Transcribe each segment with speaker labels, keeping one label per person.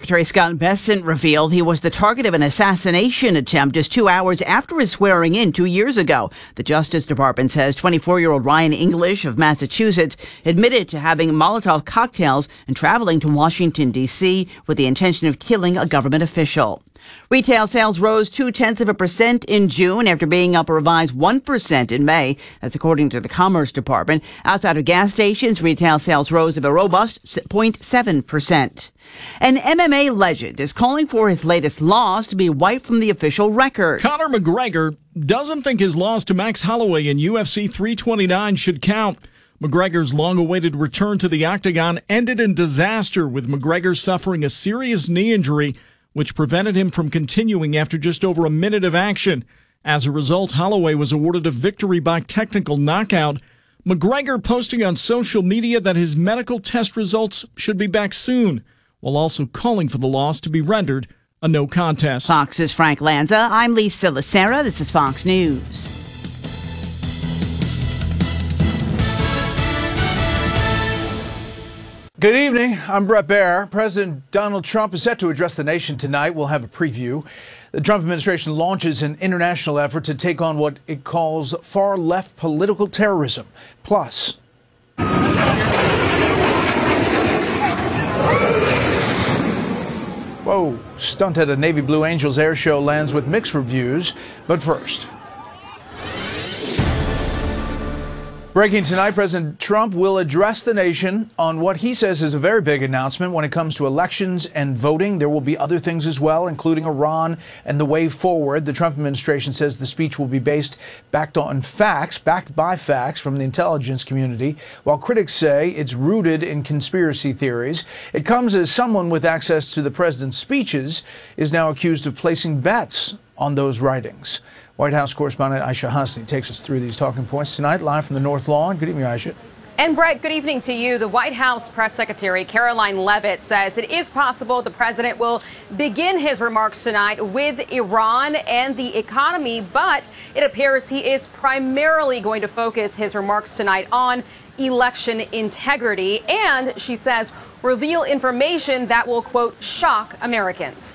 Speaker 1: Secretary Scott Bessent revealed he was the target of an assassination attempt just 2 hours after his swearing in 2 years ago. The Justice Department says 24-year-old Ryan English of Massachusetts admitted to having Molotov cocktails and traveling to Washington, D.C. with the intention of killing a government official. Retail sales rose 0.2% in June after being up a revised 1% in May. That's according to the Commerce Department. Outside of gas stations, retail sales rose a robust 0.7%. An MMA legend is calling for his latest loss to be wiped from the official record.
Speaker 2: Conor McGregor doesn't think his loss to Max Holloway in UFC 329 should count. McGregor's long-awaited return to the octagon ended in disaster, with McGregor suffering a serious knee injury, which prevented him from continuing after just over a minute of action. As a result, Holloway was awarded a victory by technical knockout. McGregor posting on social media that his medical test results should be back soon, while also calling for the loss to be rendered a no contest.
Speaker 1: Fox's Frank Lanza. I'm Lisa Lacera. This is Fox News.
Speaker 3: Good evening. I'm Brett Baer. President Donald Trump is set to address the nation tonight. We'll have a preview. The Trump administration launches an international effort to take on what it calls far-left political terrorism. Plus, whoa, stunt at a Navy Blue Angels air show lands with mixed reviews. But first, breaking tonight, President Trump will address the nation on what he says is a very big announcement when it comes to elections and voting. There will be other things as well, including Iran and the way forward. The Trump administration says the speech will be backed by facts from the intelligence community, while critics say it's rooted in conspiracy theories. It comes as someone with access to the president's speeches is now accused of placing bets on those writings. White House correspondent Aisha Hasni takes us through these talking points tonight, live from the North Lawn. Good evening, Aisha.
Speaker 4: And Brett, good evening to you. The White House press secretary, Karoline Leavitt, says it is possible the president will begin his remarks tonight with Iran and the economy, but it appears he is primarily going to focus his remarks tonight on election integrity and, she says, reveal information that will, quote, shock Americans.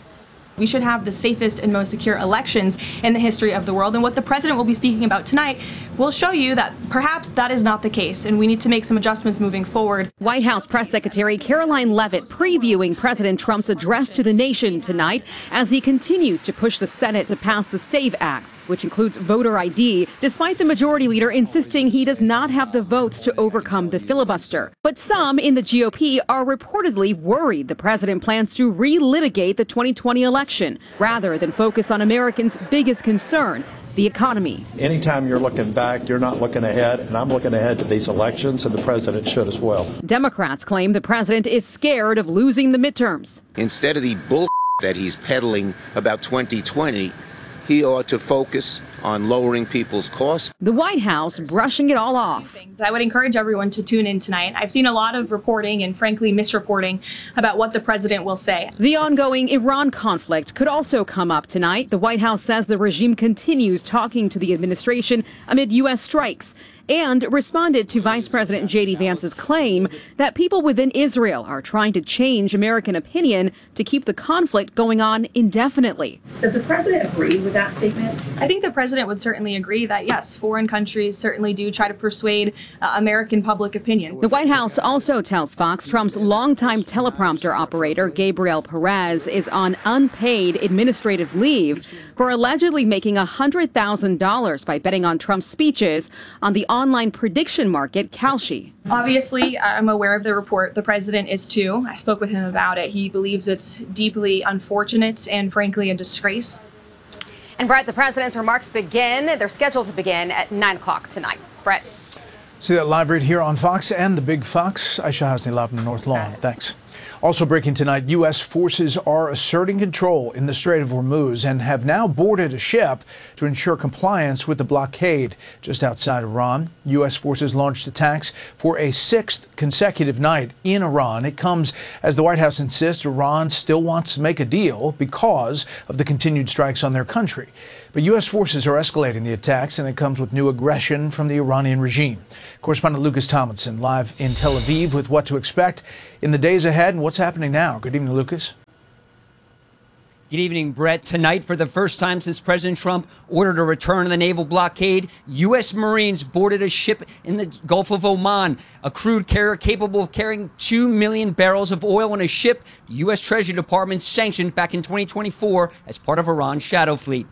Speaker 5: We should have the safest and most secure elections in the history of the world. And what the president will be speaking about tonight will show you that perhaps that is not the case, and we need to make some adjustments moving forward.
Speaker 4: White House press secretary Karoline Leavitt previewing President Trump's address to the nation tonight as he continues to push the Senate to pass the SAVE Act, which includes voter ID, despite the majority leader insisting he does not have the votes to overcome the filibuster. But some in the GOP are reportedly worried the president plans to relitigate the 2020 election rather than focus on Americans' biggest concern, the economy.
Speaker 6: Anytime you're looking back, you're not looking ahead, and I'm looking ahead to these elections, and the president should as well.
Speaker 4: Democrats claim the president is scared of losing the midterms.
Speaker 7: Instead of the bull that he's peddling about 2020, he ought to focus on lowering people's costs.
Speaker 4: The White House brushing it all off.
Speaker 5: I would encourage everyone to tune in tonight. I've seen a lot of reporting and frankly misreporting about what the president will say.
Speaker 4: The ongoing Iran conflict could also come up tonight. The White House says the regime continues talking to the administration amid U.S. strikes and responded to Vice President J.D. Vance's claim that people within Israel are trying to change American opinion to keep the conflict going on indefinitely.
Speaker 8: Does the president agree with that statement?
Speaker 5: I think the president would certainly agree that, yes, foreign countries certainly do try to persuade American public opinion.
Speaker 4: The White House also tells Fox Trump's longtime teleprompter operator, Gabriel Perez, is on unpaid administrative leave for allegedly making $100,000 by betting on Trump's speeches on the online prediction market, Kalshi.
Speaker 5: Obviously, I'm aware of the report. The president is too. I spoke with him about it. He believes it's deeply unfortunate and, frankly, a disgrace.
Speaker 4: And, Brett, the president's remarks they're scheduled to begin at 9 o'clock tonight. Brett.
Speaker 3: See that live right here on Fox and the Big Fox. Aisha Hasni live from the North Lawn. Thanks. Also breaking tonight, U.S. forces are asserting control in the Strait of Hormuz and have now boarded a ship to ensure compliance with the blockade just outside Iran. U.S. forces launched attacks for a 6th consecutive night in Iran. It comes as the White House insists Iran still wants to make a deal because of the continued strikes on their country. But U.S. forces are escalating the attacks, and it comes with new aggression from the Iranian regime. Correspondent Lucas Tomlinson live in Tel Aviv with what to expect in the days ahead and what's happening now. Good evening, Lucas.
Speaker 9: Good evening, Brett. Tonight, for the first time since President Trump ordered a return of the naval blockade, U.S. Marines boarded a ship in the Gulf of Oman, a crude carrier capable of carrying 2 million barrels of oil on a ship the U.S. Treasury Department sanctioned back in 2024 as part of Iran's Shadow Fleet.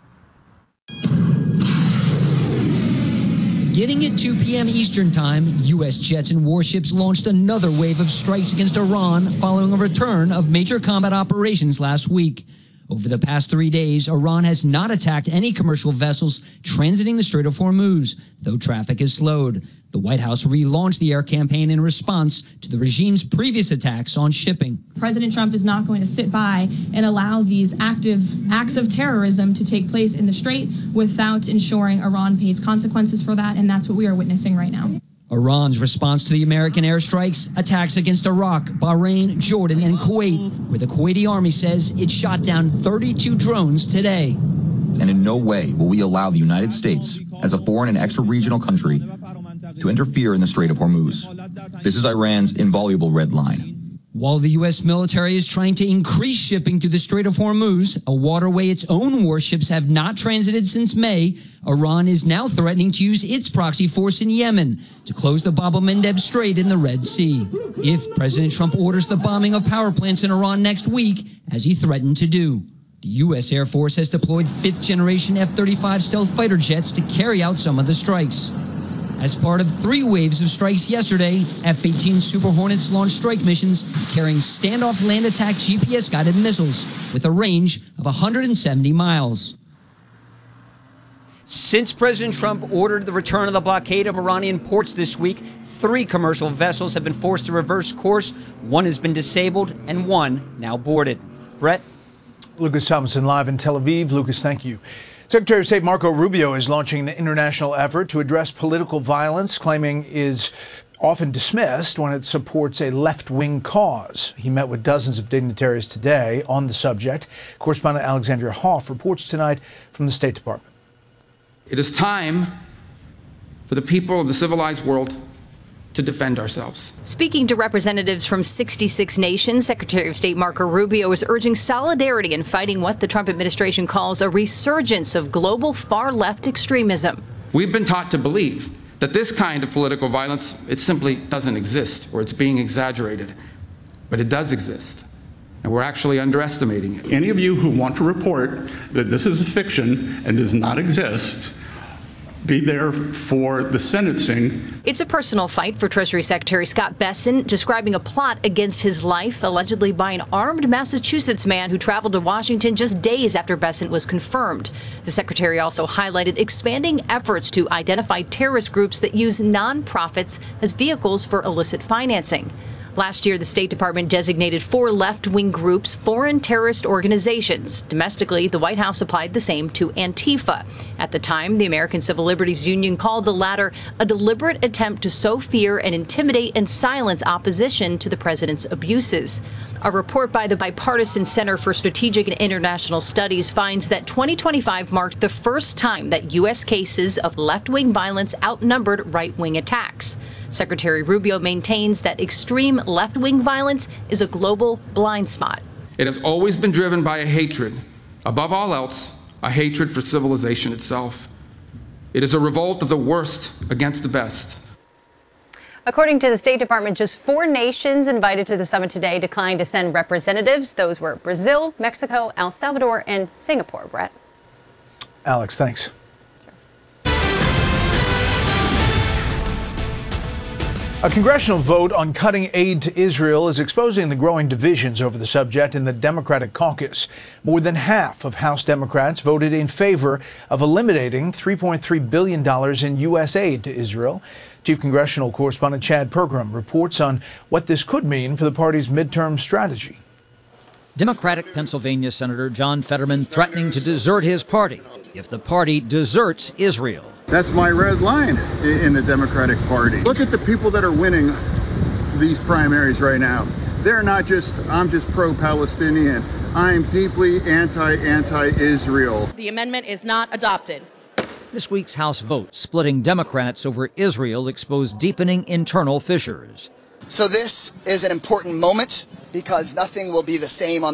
Speaker 10: Beginning at 2 p.m. Eastern Time, U.S. jets and warships launched another wave of strikes against Iran following a return of major combat operations last week. Over the past 3 days, Iran has not attacked any commercial vessels transiting the Strait of Hormuz, though traffic has slowed. The White House relaunched the air campaign in response to the regime's previous attacks on shipping.
Speaker 5: President Trump is not going to sit by and allow these active acts of terrorism to take place in the Strait without ensuring Iran pays consequences for that, and that's what we are witnessing right now.
Speaker 10: Iran's response to the American airstrikes, attacks against Iraq, Bahrain, Jordan, and Kuwait, where the Kuwaiti army says it shot down 32 drones today.
Speaker 11: And in no way will we allow the United States, as a foreign and extra-regional country, to interfere in the Strait of Hormuz. This is Iran's inviolable red line.
Speaker 10: While the U.S. military is trying to increase shipping through the Strait of Hormuz, a waterway its own warships have not transited since May, Iran is now threatening to use its proxy force in Yemen to close the Bab el-Mandeb Strait in the Red Sea. If President Trump orders the bombing of power plants in Iran next week, as he threatened to do. The U.S. Air Force has deployed 5th-generation F-35 stealth fighter jets to carry out some of the strikes. As part of 3 waves of strikes yesterday, F-18 Super Hornets launched strike missions carrying standoff land attack GPS-guided missiles with a range of 170 miles.
Speaker 9: Since President Trump ordered the return of the blockade of Iranian ports this week, 3 commercial vessels have been forced to reverse course. 1 has been disabled and 1 now boarded. Brett?
Speaker 3: Lucas Thomason live in Tel Aviv. Lucas, thank you. Secretary of State Marco Rubio is launching an international effort to address political violence, claiming is often dismissed when it supports a left-wing cause. He met with dozens of dignitaries today on the subject. Correspondent Alexandria Hoff reports tonight from the State Department.
Speaker 12: It is time for the people of the civilized world to defend ourselves.
Speaker 13: Speaking to representatives from 66 nations, Secretary of State Marco Rubio is urging solidarity in fighting what the Trump administration calls a resurgence of global far-left extremism.
Speaker 12: We've been taught to believe that this kind of political violence, it simply doesn't exist, or it's being exaggerated. But it does exist, and we're actually underestimating it.
Speaker 14: Any of you who want to report that this is a fiction and does not exist, be there for the sentencing.
Speaker 13: It's a personal fight for Treasury Secretary Scott Bessent, describing a plot against his life, allegedly by an armed Massachusetts man who traveled to Washington just days after Bessent was confirmed. The secretary also highlighted expanding efforts to identify terrorist groups that use nonprofits as vehicles for illicit financing. Last year, the State Department designated 4 left-wing groups foreign terrorist organizations. Domestically, the White House applied the same to Antifa. At the time, the American Civil Liberties Union called the latter a deliberate attempt to sow fear and intimidate and silence opposition to the president's abuses. A report by the Bipartisan Center for Strategic and International Studies finds that 2025 marked the first time that U.S. cases of left-wing violence outnumbered right-wing attacks. Secretary Rubio maintains that extreme left-wing violence is a global blind spot.
Speaker 12: It has always been driven by a hatred, above all else, a hatred for civilization itself. It is a revolt of the worst against the best.
Speaker 15: According to the State Department, just 4 nations invited to the summit today declined to send representatives. Those were Brazil, Mexico, El Salvador, and Singapore. Brett.
Speaker 3: Alex, thanks. A congressional vote on cutting aid to Israel is exposing the growing divisions over the subject in the Democratic caucus. More than half of House Democrats voted in favor of eliminating $3.3 billion in U.S. aid to Israel. Chief Congressional Correspondent Chad Pergram reports on what this could mean for the party's midterm strategy.
Speaker 16: Democratic Pennsylvania Senator John Fetterman threatening to desert his party if the party deserts Israel.
Speaker 17: That's my red line in the Democratic Party. Look at the people that are winning these primaries right now. They're not just, I'm just pro-Palestinian. I'm deeply anti-Israel.
Speaker 18: The amendment is not adopted.
Speaker 16: This week's House vote splitting Democrats over Israel exposed deepening internal fissures.
Speaker 19: So this is an important moment because nothing will be the same on